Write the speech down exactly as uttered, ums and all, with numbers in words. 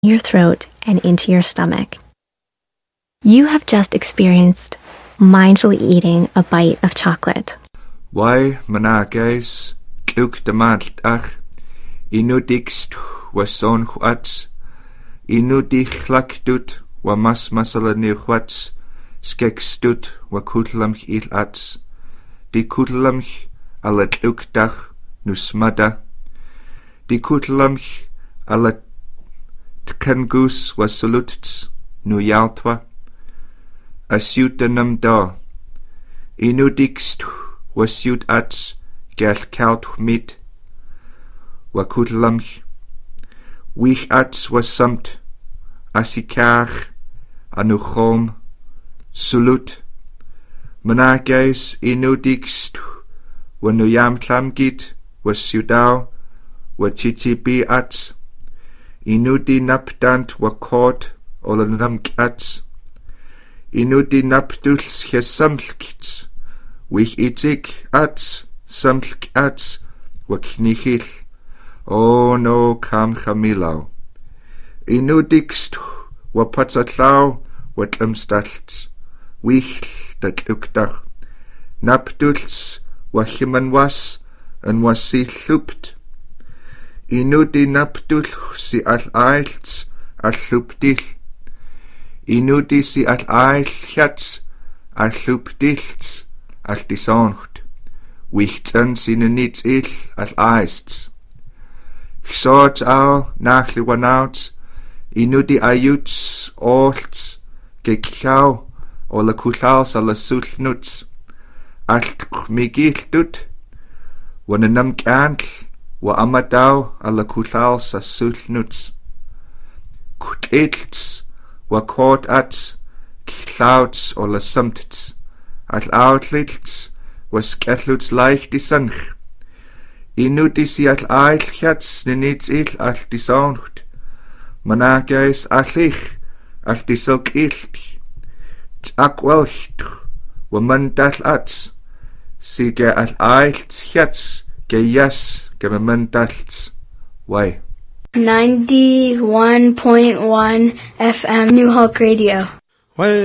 your throat and into your stomach. You have just experienced mindfully eating a bite of chocolate. Why managais kluk de malt ach inudikst was son huats inudich lakdut wa mas masala ni huats skekstut wa kutlamch il ats di kutlamch ala kluk dach nusmada di kutlamch ala tkangus was soluts nu yautwa asiutanam da inudikst was siut ats gel kaut mit wa kutlamch wich ats was samt asikach anuchom sulut managais inudikst wa nu yam tlamgit was siudau wa chichipi ats inudi napdant wa kort olanamk ats inudi napduls chesamlkits wich itzig ats samlk ats wa knichil o no kam chamilau inudikst wa patzatlau wa tlamstalts wich dat lukdach napduls wa chimanwas en was si lhupt inudi napdul si al ailts al hlupdil inudi si al ailchats al hlupdilts al disoncht wichtsen sine nits il al aists Xorts au nachli wanauts inudi ayuts olts gekau o la kuhlaus ala sulnuts alt migiltut wana namkantl wa amadau ala kuhlaus a sulnuts kutlits wa kort ats klauts o la samtits al outlits was sketluts leicht die sanch inudi si al ailchats ninits il al disoncht managais alich al disolk ilt t'akwelcht wa mandal ats si ge al ailchats ge yes ge mandals why ninety-one point one F M New Hope Radio. Why